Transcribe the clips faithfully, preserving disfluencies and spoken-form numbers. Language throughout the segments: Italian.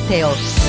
meteo.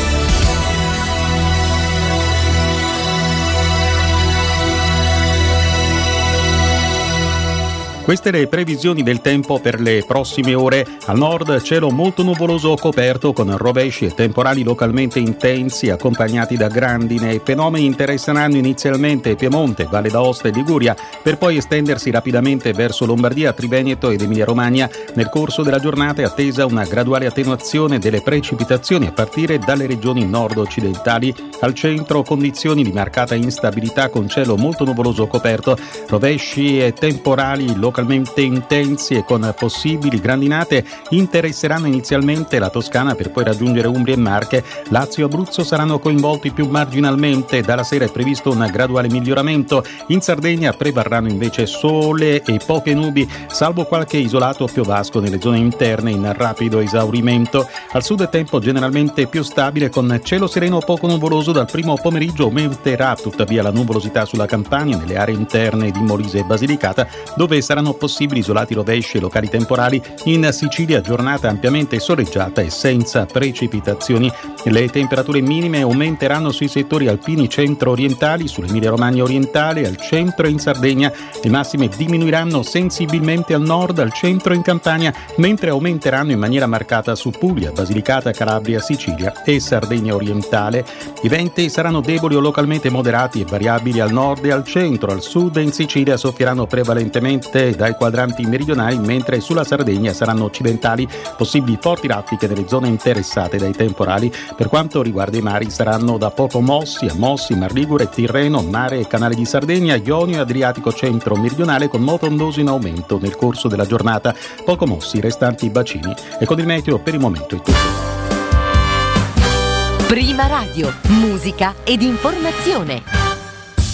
Queste le previsioni del tempo per le prossime ore. Al nord cielo molto nuvoloso coperto con rovesci e temporali localmente intensi accompagnati da grandine. I fenomeni interesseranno inizialmente Piemonte, Valle d'Aosta e Liguria per poi estendersi rapidamente verso Lombardia, Triveneto ed Emilia-Romagna. Nel corso della giornata è attesa una graduale attenuazione delle precipitazioni a partire dalle regioni nord-occidentali. Al centro condizioni di marcata instabilità con cielo molto nuvoloso coperto, rovesci e temporali localmente intensi e con possibili grandinate interesseranno inizialmente la Toscana per poi raggiungere Umbria e Marche. Lazio e Abruzzo saranno coinvolti più marginalmente. Dalla sera è previsto un graduale miglioramento. In Sardegna prevarranno invece sole e poche nubi, salvo qualche isolato piovasco nelle zone interne in rapido esaurimento. Al sud è tempo generalmente più stabile con cielo sereno poco nuvoloso. Dal primo pomeriggio aumenterà tuttavia la nuvolosità sulla Campania, nelle aree interne di Molise e Basilicata, dove saranno possibili isolati rovesci e locali temporali. In Sicilia giornata ampiamente soleggiata e senza precipitazioni. Le temperature minime aumenteranno sui settori alpini centro-orientali, sull'Emilia-Romagna orientale, al centro e in Sardegna. Le massime diminuiranno sensibilmente al nord, al centro e in Campania, mentre aumenteranno in maniera marcata su Puglia, Basilicata, Calabria, Sicilia e Sardegna orientale. I venti saranno deboli o localmente moderati e variabili al nord e al centro. Al sud e in Sicilia soffieranno prevalentemente dai quadranti meridionali, mentre sulla Sardegna saranno occidentali. Possibili forti raffiche nelle zone interessate dai temporali. Per quanto riguarda i mari, saranno da poco mossi a mossi Mar Ligure, Tirreno, Mare e Canale di Sardegna, Ionio e Adriatico centro-meridionale con moto ondoso in aumento nel corso della giornata. Poco mossi i restanti bacini. E con il meteo per il momento è tutto. Prima Radio, musica ed informazione.